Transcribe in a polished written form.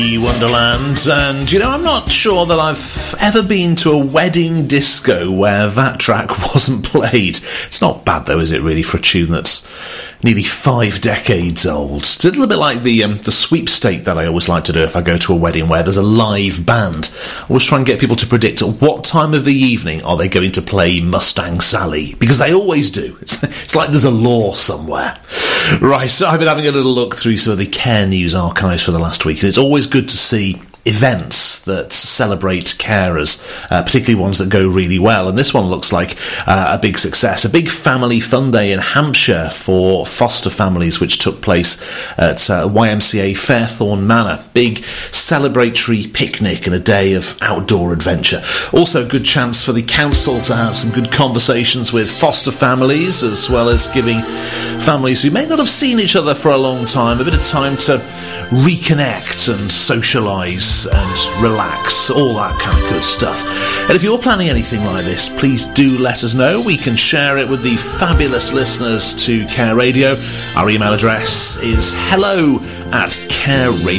Wonderland, and I'm not sure that I've ever been to a wedding disco where that track wasn't played. It's not bad though, is it really, for a tune that's nearly 5 decades old? It's a little bit like the sweepstake that I always like to do if I go to a wedding where there's a live band. I always try and get people to predict at what time of the evening are they going to play Mustang Sally, because they always do. It's like there's a law somewhere. Right, so I've been having a little look through some of the Care News archives for the last week, and it's always good to see events that celebrate carers, particularly ones that go really well, and this one looks like a big success. A big family fun day in Hampshire for foster families, which took place at YMCA Fairthorne Manor. Big celebratory picnic and a day of outdoor adventure. Also a good chance for the council to have some good conversations with foster families, as well as giving families who may not have seen each other for a long time a bit of time to reconnect and socialise and relax, all that kind of good stuff. And if you're planning anything like this, please do let us know. We can share it with the fabulous listeners to Care Radio. Our email address is hello@careradio.co.uk.